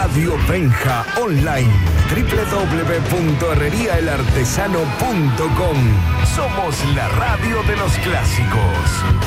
Radio Benja online. www.herreriaelartesano.com. Somos la radio de los clásicos.